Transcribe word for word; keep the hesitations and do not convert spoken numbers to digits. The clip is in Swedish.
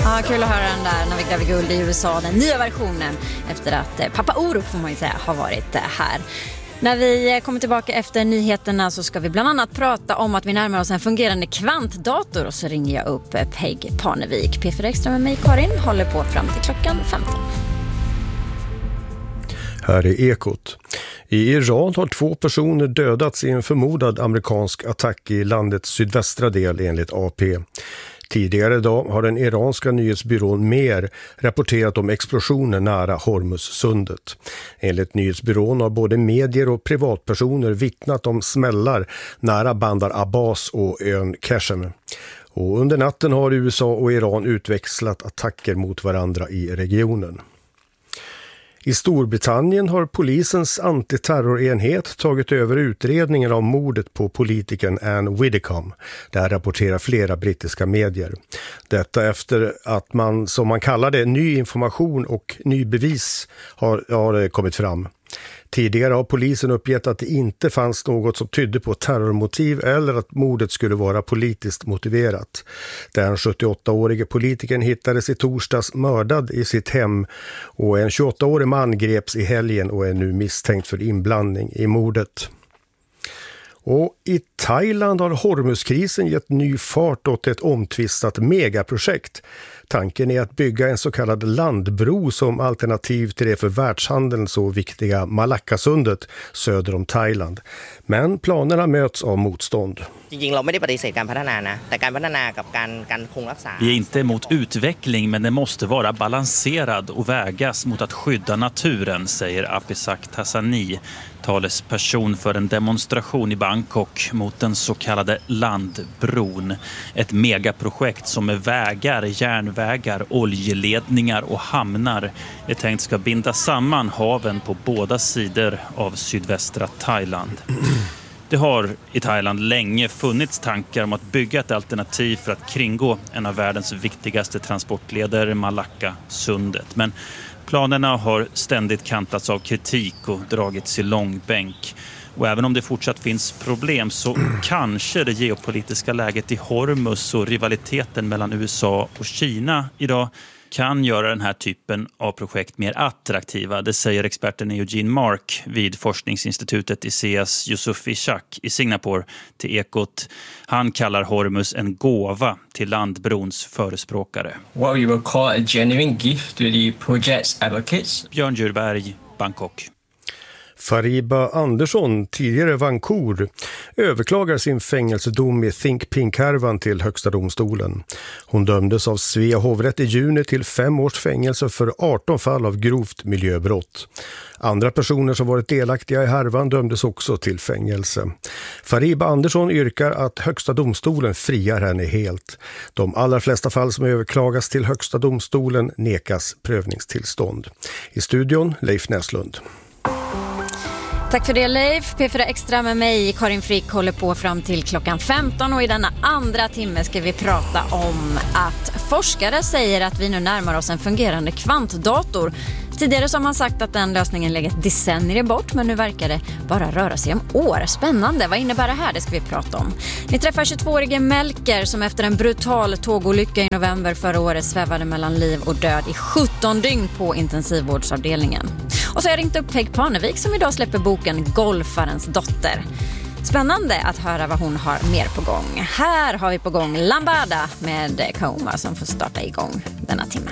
Ja, kul att höra den där när vi gräver guld i U S A, den nya versionen, efter att pappa Orup, får man ju säga, har varit här. När vi kommer tillbaka efter nyheterna så ska vi bland annat prata om att vi närmar oss en fungerande kvantdator, och så ringer jag upp Peg Parnevik. P fyra Extra med mig, Karin, håller på fram till klockan femton. Här är Ekot. I Iran har två personer dödats i en förmodad amerikansk attack i landets sydvästra del, enligt A P. Tidigare idag har den iranska nyhetsbyrån Mer rapporterat om explosioner nära Hormuzsundet. Enligt nyhetsbyrån har både medier och privatpersoner vittnat om smällar nära Bandar Abbas och ön Qashem. Och under natten har U S A och Iran utväxlat attacker mot varandra i regionen. I Storbritannien har polisens antiterrorenhet tagit över utredningen av mordet på politikern Anne Widdecombe. Det här rapporterar flera brittiska medier. Detta efter att man, som man kallar det, ny information och ny bevis har, har kommit fram. Tidigare har polisen uppgett att det inte fanns något som tydde på terrormotiv eller att mordet skulle vara politiskt motiverat. Den sjuttioåttaårige politikern hittades i torsdags mördad i sitt hem, och en tjugoåttaårig man greps i helgen och är nu misstänkt för inblandning i mordet. Och i Thailand har Hormuzkrisen gett ny fart åt ett omtvistat megaprojekt. Tanken är att bygga en så kallad landbro som alternativ till det för världshandeln så viktiga Malackasundet söder om Thailand. Men planerna möts av motstånd. Vi är inte emot utveckling, men det måste vara balanserad och vägas mot att skydda naturen, säger Apisak Tassani, talesperson för en demonstration i Bangkok mot den så kallade landbron. Ett megaprojekt som med vägar, järnvägar, oljeledningar och hamnar är tänkt ska binda samman haven på båda sidor av sydvästra Thailand. Det har i Thailand länge funnits tankar om att bygga ett alternativ för att kringgå en av världens viktigaste transportleder, Malackasundet. Men planerna har ständigt kantats av kritik och dragits i långbänk. Och även om det fortsatt finns problem så kanske det geopolitiska läget i Hormuz och rivaliteten mellan U S A och Kina idag kan göra den här typen av projekt mer attraktiva. Det säger experten Eugene Mark vid forskningsinstitutet i C S Yusufi Shak i Singapore till Ekot. Han kallar Hormuz en gåva till landbrons förespråkare. What we will call a genuine gift to the project's advocates. Björn Djurberg, Bangkok. Fariba Andersson, tidigare Vancouver, överklagar sin fängelsedom i Think Pink-härvan till Högsta domstolen. Hon dömdes av Svea hovrätt i juni till fem års fängelse för arton fall av grovt miljöbrott. Andra personer som varit delaktiga i härvan dömdes också till fängelse. Fariba Andersson yrkar att Högsta domstolen friar henne helt. De allra flesta fall som överklagas till Högsta domstolen nekas prövningstillstånd. I studion Leif Näslund. Tack för det, Leif. P fyra Extra med mig, Karin Frick, håller på fram till klockan femton, och i denna andra timme ska vi prata om att forskare säger att vi nu närmar oss en fungerande kvantdator. Tidigare så har man sagt att den lösningen legat decennier bort, men nu verkar det bara röra sig om år. Spännande, vad innebär det här? Det ska vi prata om. Vi träffar tjugotvåårige Melker som efter en brutal tågolycka i november förra året svävade mellan liv och död i sjutton dygn på intensivvårdsavdelningen. Och så har jag ringt upp Peg Parnevik som idag släpper boken Golfarens dotter. Spännande att höra vad hon har mer på gång. Här har vi på gång Lambada med Coma som får starta igång denna timme.